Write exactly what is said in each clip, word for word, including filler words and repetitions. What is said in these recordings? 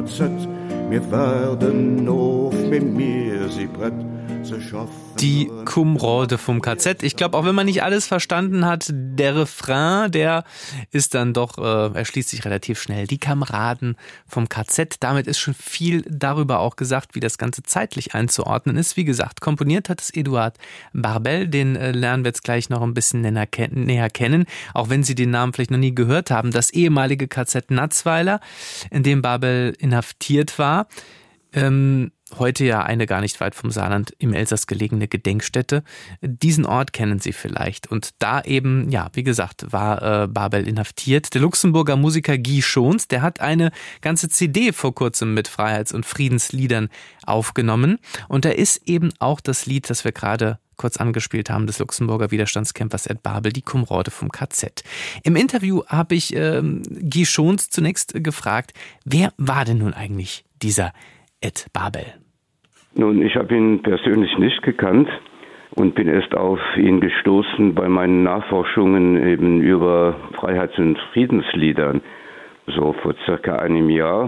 K Z. Wir werden auf mit mir sie Brett zu schaffen. Die Kumrode vom K Z. Ich glaube, auch wenn man nicht alles verstanden hat, der Refrain, der ist dann doch, äh, erschließt sich relativ schnell. Die Kameraden vom K Z. Damit ist schon viel darüber auch gesagt, wie das Ganze zeitlich einzuordnen ist. Wie gesagt, komponiert hat es Eduard Barbel. Den äh, lernen wir jetzt gleich noch ein bisschen näher, näher kennen. Auch wenn Sie den Namen vielleicht noch nie gehört haben. Das ehemalige K Z Natzweiler, in dem Barbel inhaftiert war. Ähm, Heute ja eine gar nicht weit vom Saarland im Elsass gelegene Gedenkstätte. Diesen Ort kennen Sie vielleicht. Und da eben, ja, wie gesagt, war äh, Barbel inhaftiert. Der Luxemburger Musiker Guy Schons, der hat eine ganze C D vor kurzem mit Freiheits- und Friedensliedern aufgenommen. Und da ist eben auch das Lied, das wir gerade kurz angespielt haben, des Luxemburger Widerstandskämpfers Ed Barbel, die Kumrode vom K Z. Im Interview habe ich äh, Guy Schons zunächst gefragt, wer war denn nun eigentlich dieser Ed Barbel? Nun, ich habe ihn persönlich nicht gekannt und bin erst auf ihn gestoßen bei meinen Nachforschungen eben über Freiheits- und Friedensliedern, so vor circa einem Jahr.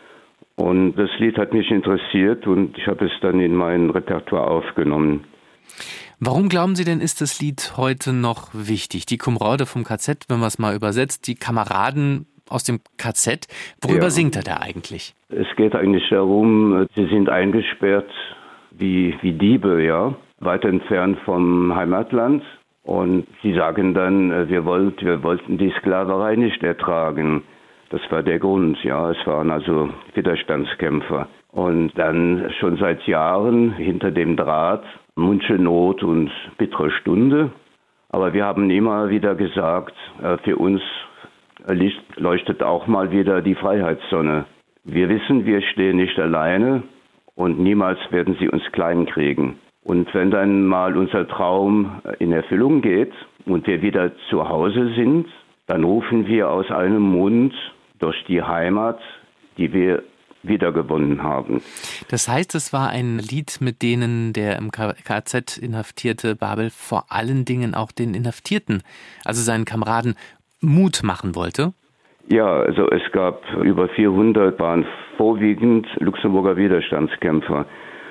Und das Lied hat mich interessiert und ich habe es dann in mein Repertoire aufgenommen. Warum glauben Sie denn, ist das Lied heute noch wichtig? Die Kumrode vom K Z, wenn man es mal übersetzt, die Kameraden aus dem K Z. Worüber ja. singt er da eigentlich? Es geht eigentlich darum, sie sind eingesperrt wie, wie Diebe, ja, weit entfernt vom Heimatland. Und sie sagen dann, wir, wollt, wir wollten die Sklaverei nicht ertragen. Das war der Grund, ja. Es waren also Widerstandskämpfer. Und dann schon seit Jahren hinter dem Draht, Mundschenot und bittere Stunde. Aber wir haben immer wieder gesagt, für uns Licht leuchtet auch mal wieder die Freiheitssonne. Wir wissen, wir stehen nicht alleine und niemals werden sie uns klein kriegen. Und wenn dann mal unser Traum in Erfüllung geht und wir wieder zu Hause sind, dann rufen wir aus einem Mund durch die Heimat, die wir wiedergewonnen haben. Das heißt, es war ein Lied, mit denen der im K Z inhaftierte Barbel vor allen Dingen auch den Inhaftierten, also seinen Kameraden, Mut machen wollte? Ja, also es gab über vierhundert, waren vorwiegend Luxemburger Widerstandskämpfer.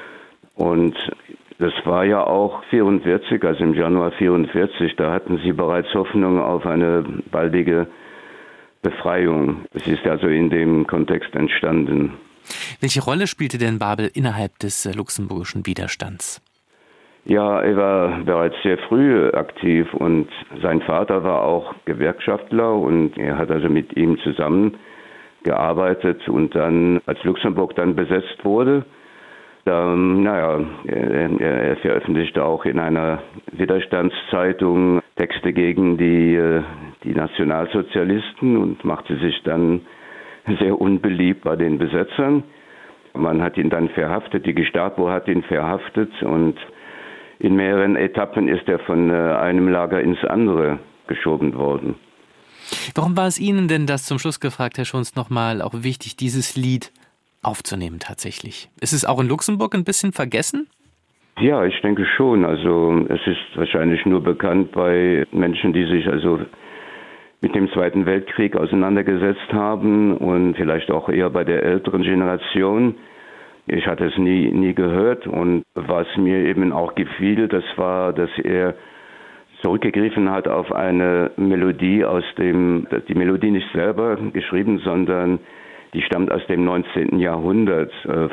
Und das war ja auch vierundvierzig, also im Januar vierundvierzig, da hatten sie bereits Hoffnung auf eine baldige Befreiung. Es ist also in dem Kontext entstanden. Welche Rolle spielte denn Barbel innerhalb des luxemburgischen Widerstands? Ja, er war bereits sehr früh aktiv und sein Vater war auch Gewerkschaftler und er hat also mit ihm zusammengearbeitet und dann, als Luxemburg dann besetzt wurde, dann, naja, er, er veröffentlichte auch in einer Widerstandszeitung Texte gegen die, die Nationalsozialisten und machte sich dann sehr unbeliebt bei den Besetzern. Man hat ihn dann verhaftet, die Gestapo hat ihn verhaftet und in mehreren Etappen ist er von einem Lager ins andere geschoben worden. Warum war es Ihnen denn, das zum Schluss gefragt, Herr Schons, nochmal auch wichtig, dieses Lied aufzunehmen tatsächlich? Ist es auch in Luxemburg ein bisschen vergessen? Ja, ich denke schon. Also es ist wahrscheinlich nur bekannt bei Menschen, die sich also mit dem Zweiten Weltkrieg auseinandergesetzt haben und vielleicht auch eher bei der älteren Generation. Ich hatte es nie, nie gehört und was mir eben auch gefiel, das war, dass er zurückgegriffen hat auf eine Melodie aus dem, die Melodie nicht selber geschrieben, sondern die stammt aus dem neunzehnten Jahrhundert